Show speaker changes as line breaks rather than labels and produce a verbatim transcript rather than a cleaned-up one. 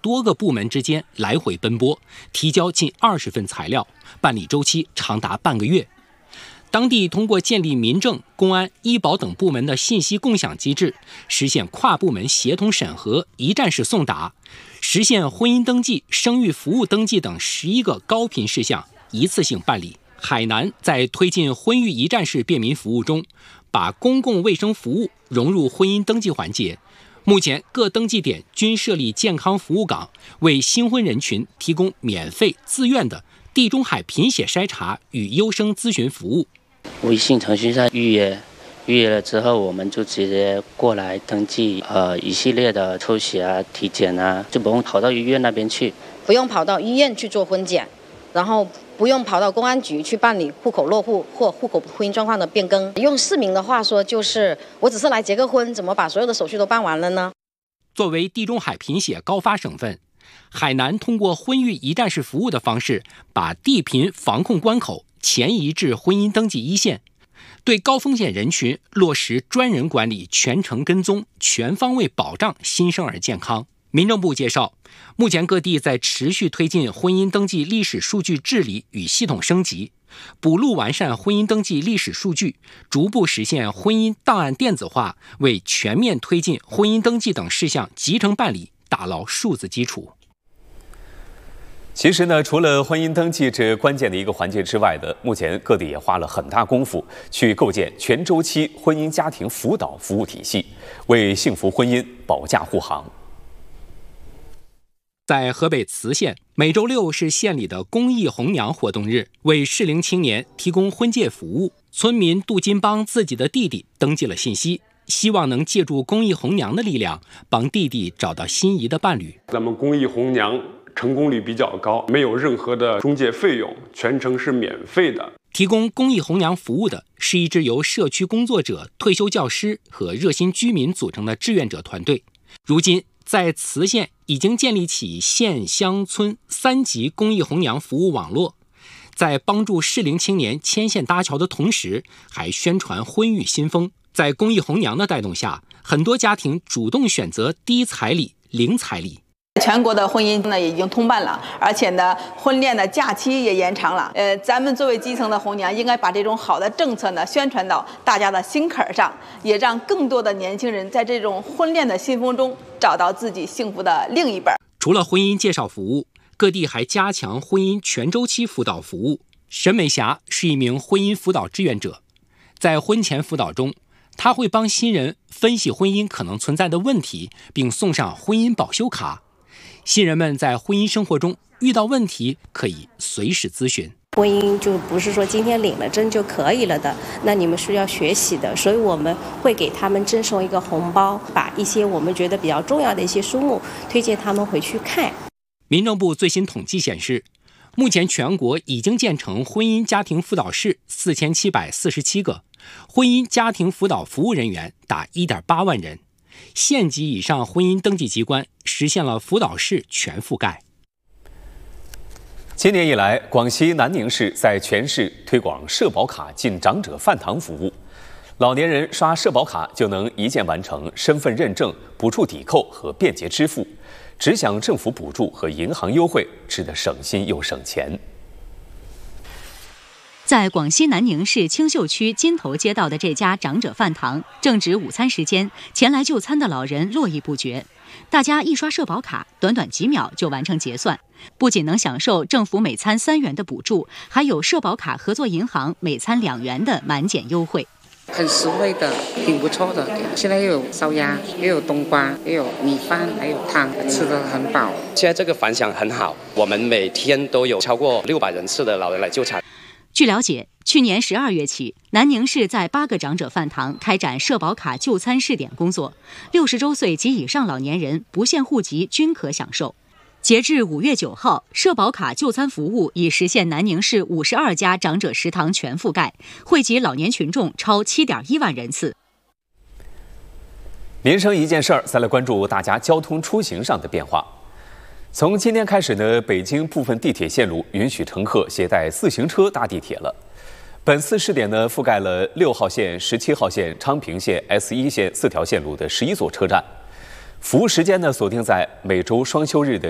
多个部门之间来回奔波，提交近二十份材料，办理周期长达半个月。当地通过建立民政、公安、医保等部门的信息共享机制，实现跨部门协同审核、一站式送达，实现婚姻登记、生育服务登记等十一个高频事项一次性办理。海南在推进婚育一站式便民服务中，把公共卫生服务融入婚姻登记环节。目前各登记点均设立健康服务岗，为新婚人群提供免费自愿的地中海贫血筛查与优生咨询服务。
微信程序上预约，预约了之后，我们就直接过来登记，呃，一系列的抽血啊、体检啊，就不用跑到医院那边去，
不用跑到医院去做婚检，然后不用跑到公安局去办理户口落户或户口婚姻状况的变更。用市民的话说，就是我只是来结个婚，怎么把所有的手续都办完了呢？
作为地中海贫血高发省份，海南通过婚育一站式服务的方式，把地贫防控关口前移至婚姻登记一线，对高风险人群落实专人管理、全程跟踪，全方位保障新生儿健康。民政部介绍，目前各地在持续推进婚姻登记历史数据治理与系统升级，补录完善婚姻登记历史数据，逐步实现婚姻档案电子化，为全面推进婚姻登记等事项集成办理打牢数字基础。
其实呢，除了婚姻登记这关键的一个环节之外的，目前各地也花了很大功夫去构建全周期婚姻家庭辅导服务体系，为幸福婚姻保驾护航。
在河北磁县，每周六是县里的公益红娘活动日，为适龄青年提供婚介服务。村民杜金帮自己的弟弟登记了信息，希望能借助公益红娘的力量，帮弟弟找到心仪的伴侣。
咱们公益红娘成功率比较高，没有任何的中介费用，全程是免费的。
提供公益红娘服务的是一支由社区工作者、退休教师和热心居民组成的志愿者团队。如今，在磁县已经建立起县乡村三级公益红娘服务网络，在帮助适龄青年牵线搭桥的同时，还宣传婚育新风。在公益红娘的带动下，很多家庭主动选择低彩礼、零彩礼。
全国的婚姻呢已经通办了，而且呢婚恋的假期也延长了。呃，咱们作为基层的红娘，应该把这种好的政策呢宣传到大家的心坎上，也让更多的年轻人在这种婚恋的新风中找到自己幸福的另一半。
除了婚姻介绍服务，各地还加强婚姻全周期辅导服务。沈美霞是一名婚姻辅导志愿者，在婚前辅导中，她会帮新人分析婚姻可能存在的问题，并送上婚姻保修卡。新人们在婚姻生活中遇到问题，可以随时咨询。
婚姻就不是说今天领了证就可以了的，那你们是要学习的，所以我们会给他们赠送一个红包，把一些我们觉得比较重要的一些书目推荐他们回去看。
民政部最新统计显示，目前全国已经建成婚姻家庭辅导室四千七百四十七个，婚姻家庭辅导服务人员达一点八万人。县级以上婚姻登记机关实现了辅导室全覆盖。
今年以来，广西南宁市在全市推广社保卡进长者饭堂服务，老年人刷社保卡就能一键完成身份认证、补助抵扣和便捷支付，只享政府补助和银行优惠，吃得省心又省钱。
在广西南宁市青秀区金头街道的这家长者饭堂，正值午餐时间，前来就餐的老人络绎不绝。大家一刷社保卡，短短几秒就完成结算，不仅能享受政府每餐三元的补助，还有社保卡合作银行每餐两元的满减优惠。
很实惠的，挺不错的。现在又有烧鸭，又有冬瓜，又有米饭，还有汤，吃得很饱。
现在这个反响很好，我们每天都有超过六百人次的老人来就餐。
据了解，去年十二月起，南宁市在八个长者饭堂开展社保卡就餐试点工作，六十周岁及以上老年人不限户籍均可享受。截至五月九号，社保卡就餐服务已实现南宁市五十二家长者食堂全覆盖，惠及老年群众超七点一万人次。
民生一件事儿，再来关注大家交通出行上的变化。从今天开始呢，北京部分地铁线路允许乘客携带自行车搭地铁了。本次试点呢，覆盖了六号线、十七号线、昌平线、S 一线四条线路的十一座车站。服务时间呢，锁定在每周双休日的